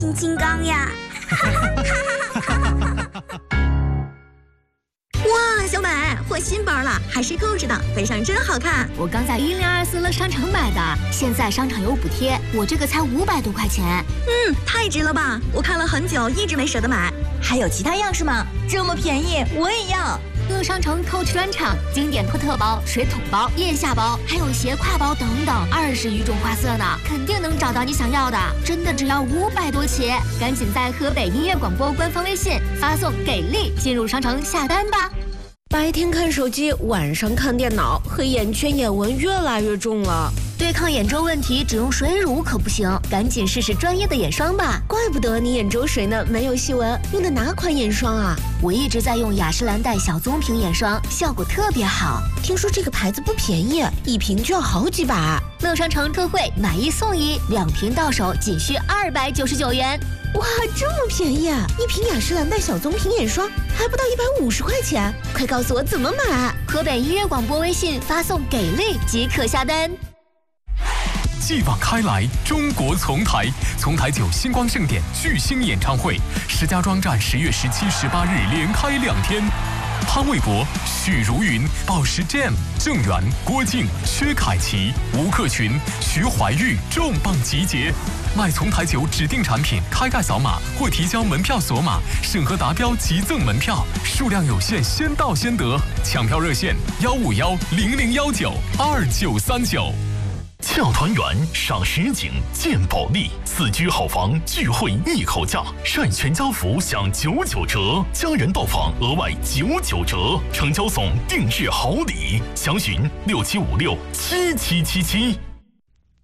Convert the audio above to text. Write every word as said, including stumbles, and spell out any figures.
金金刚呀！哇，小买换新包了，还是购置的，背上真好看。 我刚在一零二四乐商城买的，现在商场有补贴，我这个才五百多块钱。 嗯，太值了吧！我看了很久，一直没舍得买。 还有其他样式吗？这么便宜，我也要。 乐商城 Coach 专场，经典托特包、水桶包、腋下包，还有斜挎包等等，二十余种花色呢，肯定能找到你想要的。真的只要五百多起，赶紧在河北音乐广播官方微信发送“给力”进入商城下单吧。 白天看手机，晚上看电脑，黑眼圈、眼纹越来越重了。 对抗眼周问题，只用水乳可不行，赶紧试试专业的眼霜吧。 怪不得你眼周水呢，没有细纹。用的哪款眼霜啊？ 我一直在用雅诗兰黛小棕瓶眼霜，效果特别好。 听说这个牌子不便宜，一瓶就要好几百。 乐商城特惠，买一送一，两瓶到手仅需二百九十九元。 哇，这么便宜啊！一瓶雅诗兰黛小棕瓶眼霜还不到一百五十块钱，快告诉我怎么买！ 河北音乐广播微信发送“给力”即可下单。 继往开来，中国丛台，丛台九星光盛典巨星演唱会，石家庄站十月十七、十八日连开两天。潘玮柏、许茹芸、宝石 Jam、郑源、郭靖、薛凯琪、吴克群、徐怀钰重磅集结。买丛台酒指定产品，开盖扫码或提交门票锁码，审核达标即赠门票，数量有限，先到先得。抢票热线：幺五幺零零幺九二九三九。 俏团圆赏实景见保利，四居好房聚会一口价，晒全家福享九九折，家人到访额外九九折，成交送定制好礼，详询六七五六七七七七。